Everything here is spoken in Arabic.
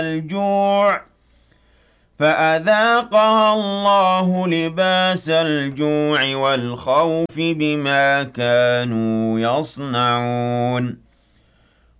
الجوع فأذاقها الله لباس الجوع والخوف بما كانوا يصنعون